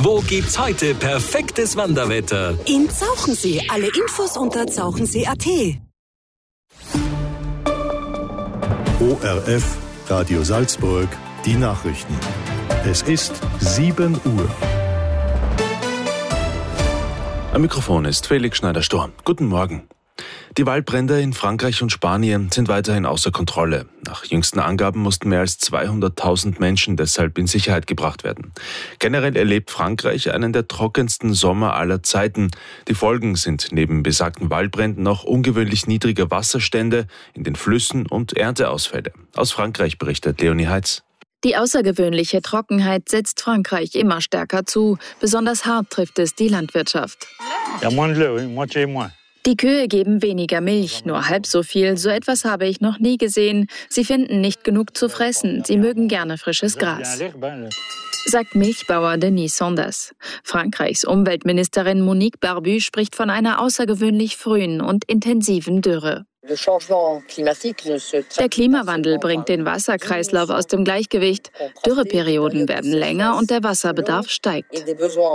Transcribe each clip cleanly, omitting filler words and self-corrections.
Wo gibt's heute perfektes Wanderwetter? In Zauchensee. Alle Infos unter zauchensee.at. ORF, Radio Salzburg, die Nachrichten. Es ist 7 Uhr. Am Mikrofon ist Felix Schneider-Stor. Guten Morgen. Die Waldbrände in Frankreich und Spanien sind weiterhin außer Kontrolle. Nach jüngsten Angaben mussten mehr als 200.000 Menschen deshalb in Sicherheit gebracht werden. Generell erlebt Frankreich einen der trockensten Sommer aller Zeiten. Die Folgen sind neben besagten Waldbränden noch ungewöhnlich niedrige Wasserstände in den Flüssen und Ernteausfälle. Aus Frankreich berichtet Leonie Heitz. Die außergewöhnliche Trockenheit setzt Frankreich immer stärker zu. Besonders hart trifft es die Landwirtschaft. Die Kühe geben weniger Milch, nur halb so viel. So etwas habe ich noch nie gesehen. Sie finden nicht genug zu fressen. Sie mögen gerne frisches Gras, sagt Milchbauer Denis Sanders. Frankreichs Umweltministerin Monique Barbu spricht von einer außergewöhnlich frühen und intensiven Dürre. Der Klimawandel bringt den Wasserkreislauf aus dem Gleichgewicht. Dürreperioden werden länger und der Wasserbedarf steigt.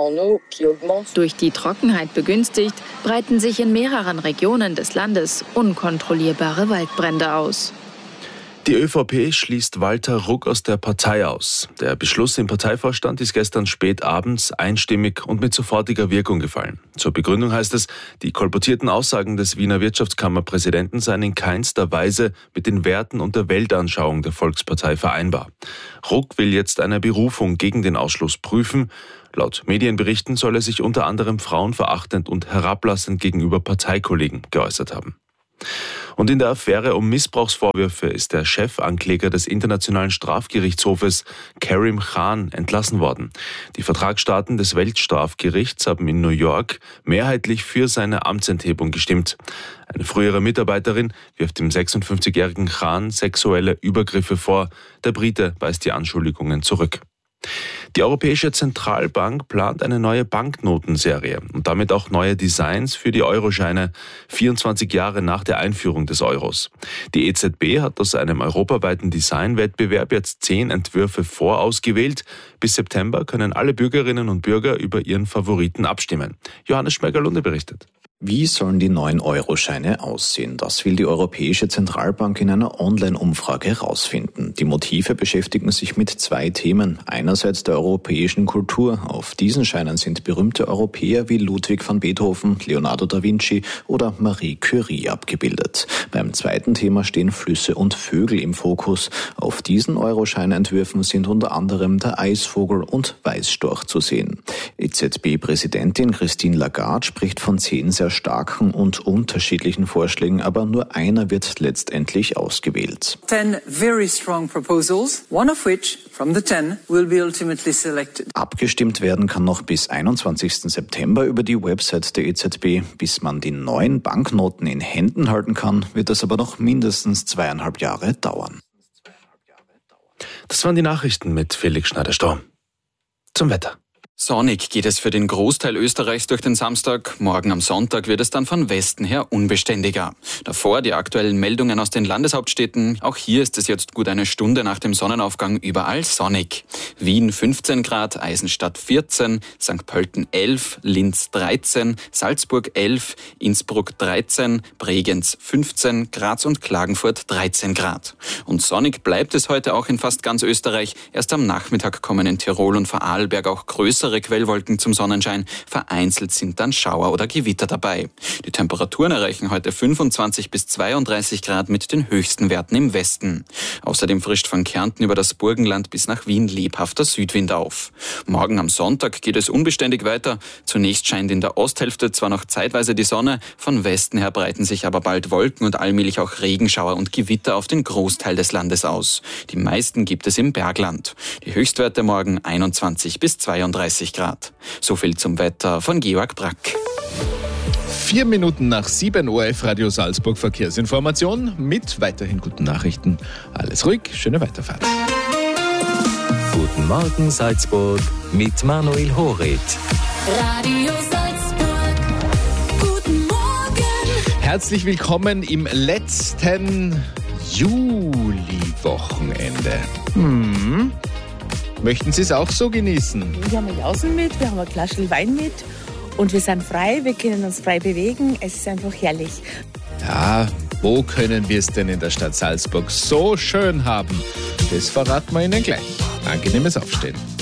Durch die Trockenheit begünstigt, breiten sich in mehreren Regionen des Landes unkontrollierbare Waldbrände aus. Die ÖVP schließt Walter Ruck aus der Partei aus. Der Beschluss im Parteivorstand ist gestern spät abends einstimmig und mit sofortiger Wirkung gefallen. Zur Begründung heißt es, die kolportierten Aussagen des Wiener Wirtschaftskammerpräsidenten seien in keinster Weise mit den Werten und der Weltanschauung der Volkspartei vereinbar. Ruck will jetzt eine Berufung gegen den Ausschluss prüfen. Laut Medienberichten soll er sich unter anderem frauenverachtend und herablassend gegenüber Parteikollegen geäußert haben. Und in der Affäre um Missbrauchsvorwürfe ist der Chefankläger des Internationalen Strafgerichtshofes, Karim Khan, entlassen worden. Die Vertragsstaaten des Weltstrafgerichts haben in New York mehrheitlich für seine Amtsenthebung gestimmt. Eine frühere Mitarbeiterin wirft dem 56-jährigen Khan sexuelle Übergriffe vor. Der Brite weist die Anschuldigungen zurück. Die Europäische Zentralbank plant eine neue Banknotenserie und damit auch neue Designs für die Euroscheine, 24 Jahre nach der Einführung des Euros. Die EZB hat aus einem europaweiten Designwettbewerb jetzt 10 Entwürfe vorausgewählt. Bis September können alle Bürgerinnen und Bürger über ihren Favoriten abstimmen. Johannes Schmegerlunde berichtet. Wie sollen die neuen Euroscheine aussehen? Das will die Europäische Zentralbank in einer Online-Umfrage herausfinden. Die Motive beschäftigen sich mit 2 Themen. Einerseits der europäischen Kultur. Auf diesen Scheinen sind berühmte Europäer wie Ludwig van Beethoven, Leonardo da Vinci oder Marie Curie abgebildet. Beim zweiten Thema stehen Flüsse und Vögel im Fokus. Auf diesen Euroscheinentwürfen sind unter anderem der Eisvogel und Weißstorch zu sehen. EZB-Präsidentin Christine Lagarde spricht von 10 sehr starken und unterschiedlichen Vorschlägen, aber nur einer wird letztendlich ausgewählt. 10 very strong proposals, one of which from the 10 will be ultimately selected. Abgestimmt werden kann noch bis 21. September über die Website der EZB. Bis man die neuen Banknoten in Händen halten kann, wird es aber noch mindestens 2,5 Jahre dauern. Das waren die Nachrichten mit Felix Schneider-Stor. Zum Wetter. Sonnig geht es für den Großteil Österreichs durch den Samstag. Morgen am Sonntag wird es dann von Westen her unbeständiger. Davor die aktuellen Meldungen aus den Landeshauptstädten. Auch hier ist es jetzt gut eine Stunde nach dem Sonnenaufgang überall sonnig. Wien 15 Grad, Eisenstadt 14, St. Pölten 11, Linz 13, Salzburg 11, Innsbruck 13, Bregenz 15, Graz und Klagenfurt 13 Grad. Und sonnig bleibt es heute auch in fast ganz Österreich. Erst am Nachmittag kommen in Tirol und Vorarlberg auch größere Quellwolken zum Sonnenschein. Vereinzelt sind dann Schauer oder Gewitter dabei. Die Temperaturen erreichen heute 25 bis 32 Grad mit den höchsten Werten im Westen. Außerdem frischt von Kärnten über das Burgenland bis nach Wien lebhafter Südwind auf. Morgen am Sonntag geht es unbeständig weiter. Zunächst scheint in der Osthälfte zwar noch zeitweise die Sonne, von Westen her breiten sich aber bald Wolken und allmählich auch Regenschauer und Gewitter auf den Großteil des Landes aus. Die meisten gibt es im Bergland. Die Höchstwerte morgen 21 bis 32 Grad. So viel zum Wetter von Georg Brack. 4 Minuten nach 7 ORF Radio Salzburg Verkehrsinformation mit weiterhin guten Nachrichten. Alles ruhig, schöne Weiterfahrt. Guten Morgen Salzburg mit Manuel Horit. Radio Salzburg. Guten Morgen. Herzlich willkommen im letzten Juli-Wochenende. Möchten Sie es auch so genießen? Wir haben eine Jausen mit, wir haben ein Glas Wein mit und wir sind frei, wir können uns frei bewegen. Es ist einfach herrlich. Ja, wo können wir es denn in der Stadt Salzburg so schön haben? Das verraten wir Ihnen gleich. Angenehmes Aufstehen.